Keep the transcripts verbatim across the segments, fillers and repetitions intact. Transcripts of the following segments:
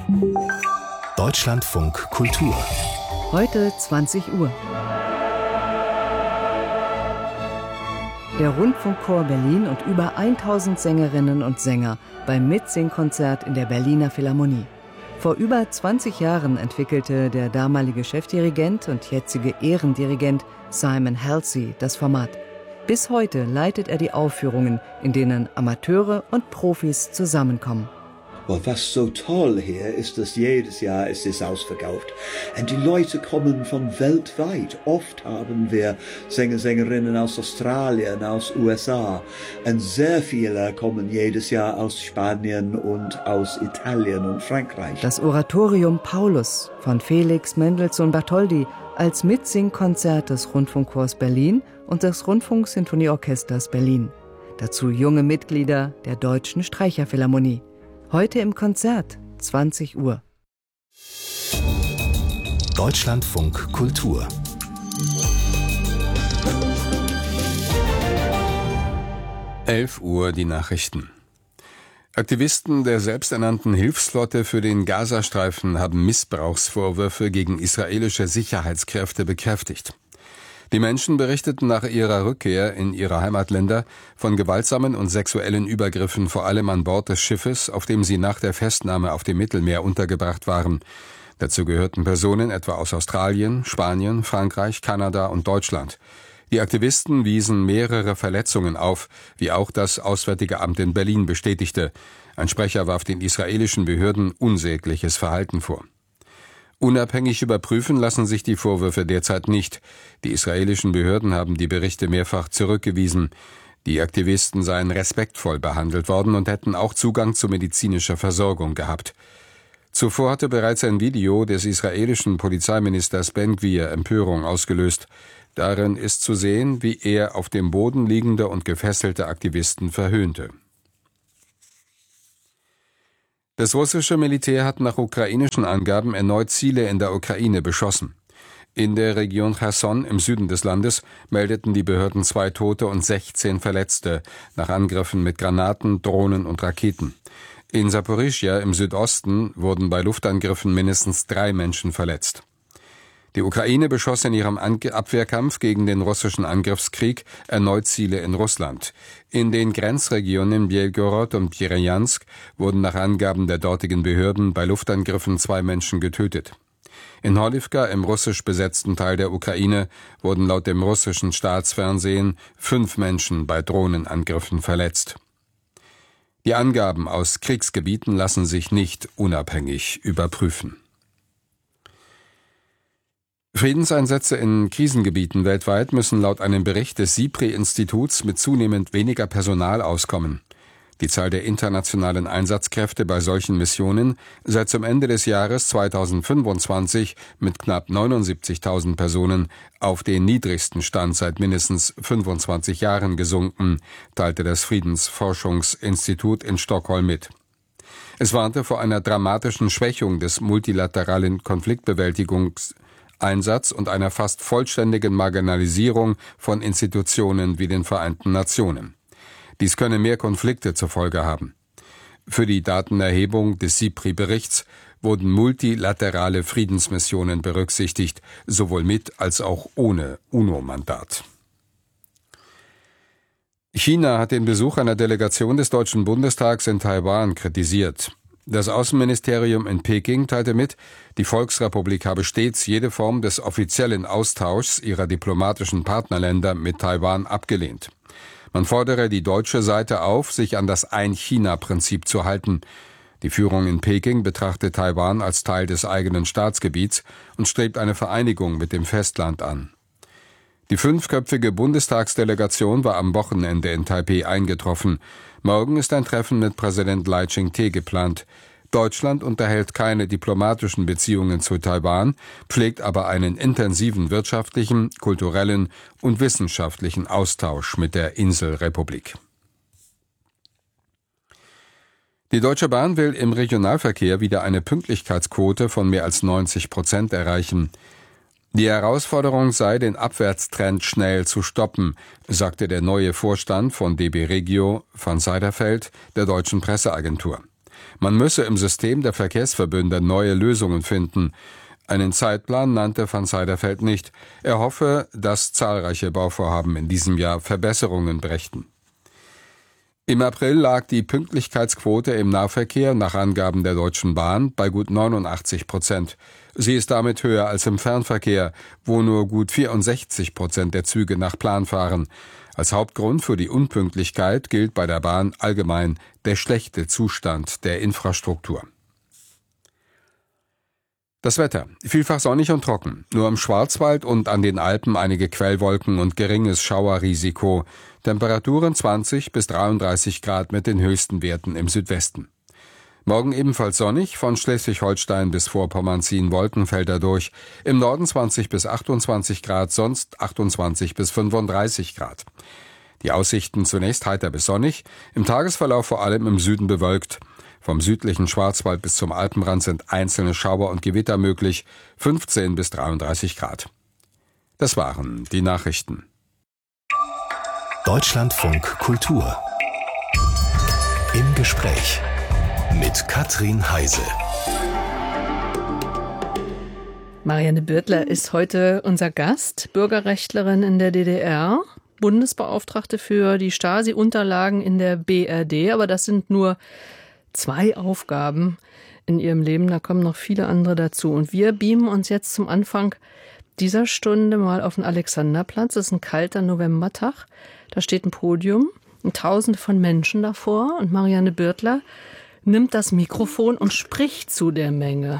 Deutschlandfunk Kultur. Heute zwanzig Uhr. Der Rundfunkchor Berlin und über tausend Sängerinnen und Sänger beim Mitsingkonzert in der Berliner Philharmonie. Vor über zwanzig Jahren entwickelte der damalige Chefdirigent und jetzige Ehrendirigent Simon Halsey das Format. Bis heute leitet er die Aufführungen, in denen Amateure und Profis zusammenkommen. Well, was so toll hier ist, dass jedes Jahr ist es ausverkauft. Und die Leute kommen von weltweit. Oft haben wir Sänger, Sängerinnen aus Australien, aus U S A. Und sehr viele kommen jedes Jahr aus Spanien und aus Italien und Frankreich. Das Oratorium Paulus von Felix Mendelssohn Bartholdy als Mitsingkonzert des Rundfunkchors Berlin und des Rundfunksinfonieorchesters Berlin. Dazu junge Mitglieder der Deutschen Streicherphilharmonie. Heute im Konzert, zwanzig Uhr. Deutschlandfunk Kultur. elf Uhr die Nachrichten. Aktivisten der selbsternannten Hilfsflotte für den Gazastreifen haben Missbrauchsvorwürfe gegen israelische Sicherheitskräfte bekräftigt. Die Menschen berichteten nach ihrer Rückkehr in ihre Heimatländer von gewaltsamen und sexuellen Übergriffen, vor allem an Bord des Schiffes, auf dem sie nach der Festnahme auf dem Mittelmeer untergebracht waren. Dazu gehörten Personen etwa aus Australien, Spanien, Frankreich, Kanada und Deutschland. Die Aktivisten wiesen mehrere Verletzungen auf, wie auch das Auswärtige Amt in Berlin bestätigte. Ein Sprecher warf den israelischen Behörden unsägliches Verhalten vor. Unabhängig überprüfen lassen sich die Vorwürfe derzeit nicht. Die israelischen Behörden haben die Berichte mehrfach zurückgewiesen. Die Aktivisten seien respektvoll behandelt worden und hätten auch Zugang zu medizinischer Versorgung gehabt. Zuvor hatte bereits ein Video des israelischen Polizeiministers Ben Gvir Empörung ausgelöst. Darin ist zu sehen, wie er auf dem Boden liegende und gefesselte Aktivisten verhöhnte. Das russische Militär hat nach ukrainischen Angaben erneut Ziele in der Ukraine beschossen. In der Region Cherson im Süden des Landes meldeten die Behörden zwei Tote und sechzehn Verletzte nach Angriffen mit Granaten, Drohnen und Raketen. In Saporischschja im Südosten wurden bei Luftangriffen mindestens drei Menschen verletzt. Die Ukraine beschoss in ihrem Abwehrkampf gegen den russischen Angriffskrieg erneut Ziele in Russland. In den Grenzregionen Belgorod und Bjerjansk wurden nach Angaben der dortigen Behörden bei Luftangriffen zwei Menschen getötet. In Horlivka, im russisch besetzten Teil der Ukraine, wurden laut dem russischen Staatsfernsehen fünf Menschen bei Drohnenangriffen verletzt. Die Angaben aus Kriegsgebieten lassen sich nicht unabhängig überprüfen. Friedenseinsätze in Krisengebieten weltweit müssen laut einem Bericht des SIPRI-Instituts mit zunehmend weniger Personal auskommen. Die Zahl der internationalen Einsatzkräfte bei solchen Missionen sei zum Ende des Jahres zweitausendfünfundzwanzig mit knapp neunundsiebzigtausend Personen auf den niedrigsten Stand seit mindestens fünfundzwanzig Jahren gesunken, teilte das Friedensforschungsinstitut in Stockholm mit. Es warnte vor einer dramatischen Schwächung des multilateralen Konfliktbewältigungs Einsatz und einer fast vollständigen Marginalisierung von Institutionen wie den Vereinten Nationen. Dies könne mehr Konflikte zur Folge haben. Für die Datenerhebung des SIPRI-Berichts wurden multilaterale Friedensmissionen berücksichtigt, sowohl mit als auch ohne UNO-Mandat. China hat den Besuch einer Delegation des Deutschen Bundestags in Taiwan kritisiert. Das Außenministerium in Peking teilte mit, die Volksrepublik habe stets jede Form des offiziellen Austauschs ihrer diplomatischen Partnerländer mit Taiwan abgelehnt. Man fordere die deutsche Seite auf, sich an das Ein-China-Prinzip zu halten. Die Führung in Peking betrachtet Taiwan als Teil des eigenen Staatsgebiets und strebt eine Vereinigung mit dem Festland an. Die fünfköpfige Bundestagsdelegation war am Wochenende in Taipeh eingetroffen. Morgen ist ein Treffen mit Präsident Lai Ching-te geplant. Deutschland unterhält keine diplomatischen Beziehungen zu Taiwan, pflegt aber einen intensiven wirtschaftlichen, kulturellen und wissenschaftlichen Austausch mit der Inselrepublik. Die Deutsche Bahn will im Regionalverkehr wieder eine Pünktlichkeitsquote von mehr als neunzig Prozent erreichen. Die Herausforderung sei, den Abwärtstrend schnell zu stoppen, sagte der neue Vorstand von D B Regio, van Seiderfeld, der deutschen Presseagentur. Man müsse im System der Verkehrsverbünde neue Lösungen finden. Einen Zeitplan nannte van Seiderfeld nicht. Er hoffe, dass zahlreiche Bauvorhaben in diesem Jahr Verbesserungen brächten. Im April lag die Pünktlichkeitsquote im Nahverkehr nach Angaben der Deutschen Bahn bei gut neunundachtzig Prozent. Sie ist damit höher als im Fernverkehr, wo nur gut vierundsechzig Prozent der Züge nach Plan fahren. Als Hauptgrund für die Unpünktlichkeit gilt bei der Bahn allgemein der schlechte Zustand der Infrastruktur. Das Wetter. Vielfach sonnig und trocken. Nur im Schwarzwald und an den Alpen einige Quellwolken und geringes Schauerrisiko. Temperaturen zwanzig bis dreiunddreißig Grad mit den höchsten Werten im Südwesten. Morgen ebenfalls sonnig, von Schleswig-Holstein bis Vorpommern ziehen Wolkenfelder durch. Im Norden zwanzig bis achtundzwanzig Grad, sonst achtundzwanzig bis fünfunddreißig Grad. Die Aussichten zunächst heiter bis sonnig, im Tagesverlauf vor allem im Süden bewölkt. Vom südlichen Schwarzwald bis zum Alpenrand sind einzelne Schauer und Gewitter möglich, fünfzehn bis dreiunddreißig Grad. Das waren die Nachrichten. Deutschlandfunk Kultur. Im Gespräch mit Katrin Heise. Marianne Birtler ist heute unser Gast, Bürgerrechtlerin in der D D R, Bundesbeauftragte für die Stasi-Unterlagen in der B R D, aber das sind nur zwei Aufgaben in ihrem Leben, da kommen noch viele andere dazu. Und wir beamen uns jetzt zum Anfang dieser Stunde mal auf den Alexanderplatz. Es ist ein kalter Novembertag. Da steht ein Podium und Tausende von Menschen davor. Und Marianne Birtler nimmt das Mikrofon und spricht zu der Menge.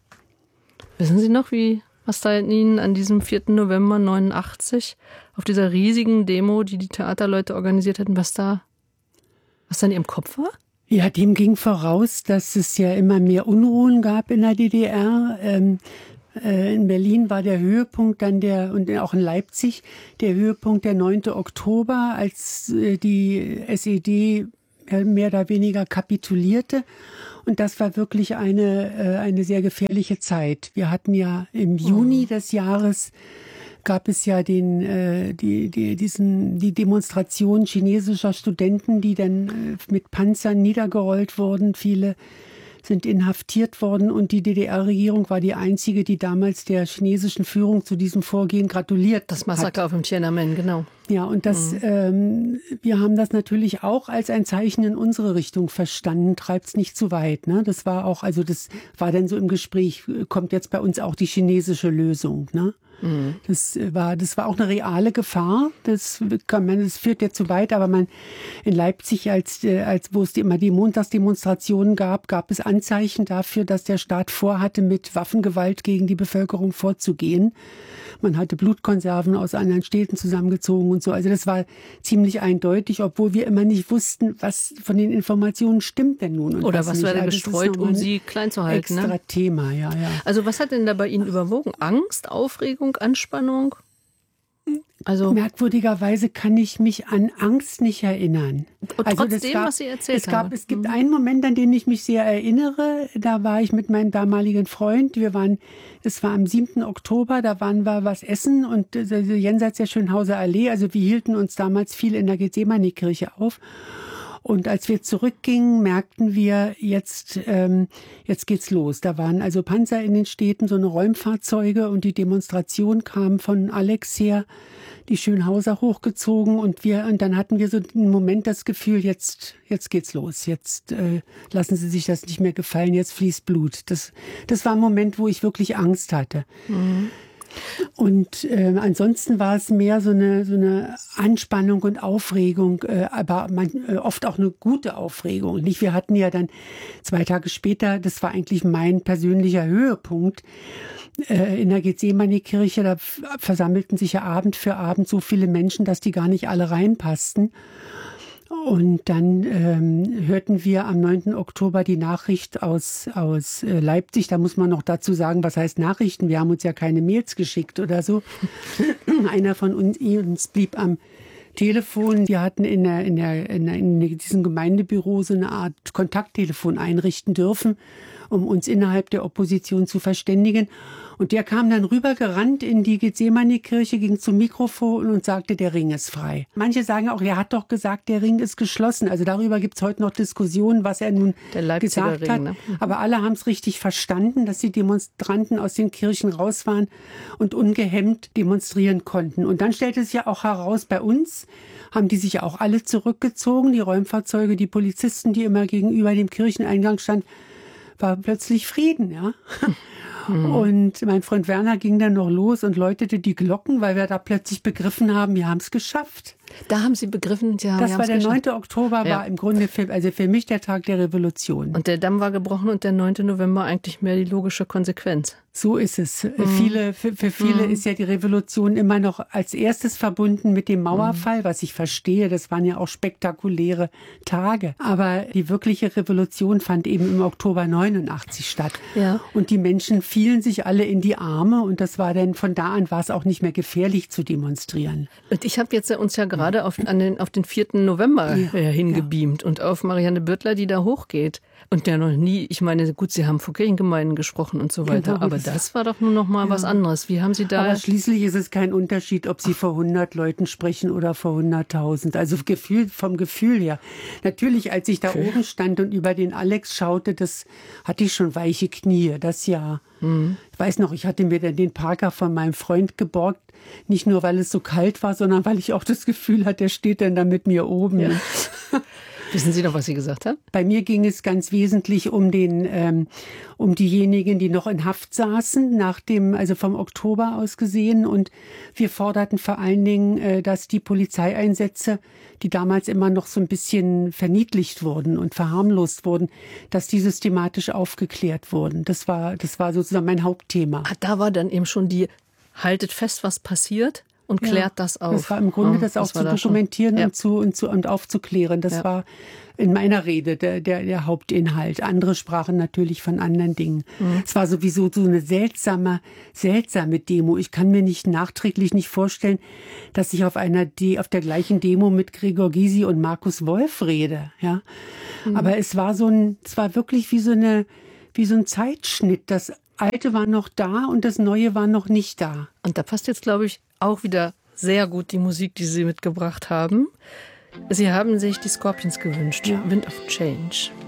Wissen Sie noch, wie, was da in Ihnen an diesem vierten November neunundachtzig auf dieser riesigen Demo, die die Theaterleute organisiert hatten, was da, was da in Ihrem Kopf war? Ja, dem ging voraus, dass es ja immer mehr Unruhen gab in der D D R. Ähm, äh, in Berlin war der Höhepunkt dann der, und auch in Leipzig, der Höhepunkt der neunte Oktober, als äh, die S E D äh, mehr oder weniger kapitulierte. Und das war wirklich eine, äh, eine sehr gefährliche Zeit. Wir hatten ja im Juni des Jahres gab es ja den, äh, die, die, diesen, die Demonstration chinesischer Studenten, die dann äh, mit Panzern niedergerollt wurden. Viele sind inhaftiert worden und die D D R-Regierung war die einzige, die damals der chinesischen Führung zu diesem Vorgehen gratuliert Das Massaker hat. auf dem Tiananmen, genau. Ja, und das, mhm. ähm, wir haben das natürlich auch als ein Zeichen in unsere Richtung verstanden, treibt's nicht zu weit, ne? Das war auch, also das war dann so im Gespräch, kommt jetzt bei uns auch die chinesische Lösung, ne? Mhm. Das war, das war auch eine reale Gefahr. Das kann man, das führt jetzt zu weit, aber man in Leipzig, als, als wo es die, immer die Montagsdemonstrationen gab, gab es Anzeichen dafür, dass der Staat vorhatte, mit Waffengewalt gegen die Bevölkerung vorzugehen. Man hatte Blutkonserven aus anderen Städten zusammengezogen und so. Also das war ziemlich eindeutig, obwohl wir immer nicht wussten, was von den Informationen stimmt denn nun. Und Oder was, was wurde also gestreut, um sie klein zu halten. Extra ne? Thema, ja, ja. Also was hat denn da bei Ihnen überwogen? Angst, Aufregung, Anspannung? Also merkwürdigerweise kann ich mich an Angst nicht erinnern. Also trotzdem, gab, was Sie erzählt es gab, haben. Es gibt einen Moment, an den ich mich sehr erinnere. Da war ich mit meinem damaligen Freund. Wir waren, es war am siebten Oktober, da waren wir was essen und äh, jenseits der Schönhauser Allee. Also wir hielten uns damals viel in der Gethsemane-Kirche auf. Und als wir zurückgingen, merkten wir, jetzt, ähm, jetzt geht's los. Da waren also Panzer in den Städten, so eine Räumfahrzeuge und die Demonstration kam von Alex her, die Schönhauser hochgezogen und wir, und dann hatten wir so einen Moment das Gefühl, jetzt, jetzt geht's los. Jetzt äh, lassen Sie sich das nicht mehr gefallen, jetzt fließt Blut. Das, das war ein Moment, wo ich wirklich Angst hatte. Mhm. Und äh, ansonsten war es mehr so eine, so eine Anspannung und Aufregung, äh, aber man, äh, oft auch eine gute Aufregung. Nicht? Wir hatten ja dann zwei Tage später, das war eigentlich mein persönlicher Höhepunkt, äh, in der Gethsemane-Kirche, da f- versammelten sich ja Abend für Abend so viele Menschen, dass die gar nicht alle reinpassten. Und dann ähm, hörten wir am neunten Oktober die Nachricht aus, aus äh, Leipzig. Da muss man noch dazu sagen, was heißt Nachrichten? Wir haben uns ja keine Mails geschickt oder so. Einer von uns, uns blieb am Telefon. Wir hatten in, der, in, der, in, der, in diesem Gemeindebüro so eine Art Kontakttelefon einrichten dürfen. um uns innerhalb der Opposition zu verständigen. Und der kam dann rübergerannt in die Gethsemane-Kirche, ging zum Mikrofon und sagte, der Ring ist frei. Manche sagen auch, er hat doch gesagt, der Ring ist geschlossen. Also darüber gibt es heute noch Diskussionen, was er nun gesagt Ring, hat. Ne? Mhm. Aber alle haben es richtig verstanden, dass die Demonstranten aus den Kirchen raus waren und ungehemmt demonstrieren konnten. Und dann stellte es ja auch heraus, bei uns haben die sich ja auch alle zurückgezogen. Die Räumfahrzeuge, die Polizisten, die immer gegenüber dem Kircheneingang standen, war plötzlich Frieden, ja. Mhm. Und mein Freund Werner ging dann noch los und läutete die Glocken, weil wir da plötzlich begriffen haben, wir haben es geschafft. Da haben Sie begriffen, ja, das war der neunte Oktober, ja. war im Grunde für, also für mich der Tag der Revolution. Und der Damm war gebrochen und der neunte November eigentlich mehr die logische Konsequenz. So ist es. Mhm. Viele, für, für viele mhm. ist ja die Revolution immer noch als erstes verbunden mit dem Mauerfall, mhm. was ich verstehe. Das waren ja auch spektakuläre Tage. Aber die wirkliche Revolution fand eben im Oktober neunundachtzig statt. Ja. Und die Menschen fielen sich alle in die Arme und das war dann, von da an war es auch nicht mehr gefährlich zu demonstrieren. Und ich habe jetzt uns ja gerade auf, an den, auf den vierten November ja, äh, hingebeamt ja. und auf Marianne Bürtler, die da hochgeht. Und der noch nie, ich meine, gut, Sie haben vor Kirchengemeinden gesprochen und so weiter, genau, aber das war doch nur noch mal ja. was anderes. Wie haben Sie da... Aber schließlich ist es kein Unterschied, ob Sie vor hundert Leuten sprechen oder vor hunderttausend. Also Gefühl, vom Gefühl her. Natürlich, als ich da okay. oben stand und über den Alex schaute, das hatte ich schon weiche Knie, das ja. Mhm. Ich weiß noch, ich hatte mir dann den Parker von meinem Freund geborgt. Nicht nur, weil es so kalt war, sondern weil ich auch das Gefühl hatte, der steht dann da mit mir oben. Ja. Wissen Sie noch, was Sie gesagt haben? Bei mir ging es ganz wesentlich um den, ähm, um diejenigen, die noch in Haft saßen, nach dem, also vom Oktober aus gesehen. Und wir forderten vor allen Dingen, äh, dass die Polizeieinsätze, die damals immer noch so ein bisschen verniedlicht wurden und verharmlost wurden, dass die systematisch aufgeklärt wurden. Das war, das war sozusagen mein Hauptthema. Ah, da war dann eben schon die, haltet fest, was passiert. Und klärt ja, das auf. Das war im Grunde, das, das auch zu dokumentieren ja. und, zu, und, zu, und aufzuklären. Das ja. war in meiner Rede der, der, der Hauptinhalt. Andere sprachen natürlich von anderen Dingen. Mhm. Es war sowieso so eine seltsame, seltsame Demo. Ich kann mir nicht nachträglich nicht vorstellen, dass ich auf einer De- auf der gleichen Demo mit Gregor Gysi und Markus Wolf rede. Ja? Mhm. Aber es war so ein, es war wirklich wie so eine, wie so ein Zeitschnitt. Das Alte war noch da und das Neue war noch nicht da. Und da passt jetzt, glaube ich, auch wieder sehr gut die Musik, die Sie mitgebracht haben. Sie haben sich die Scorpions gewünscht. Ja. Wind of Change.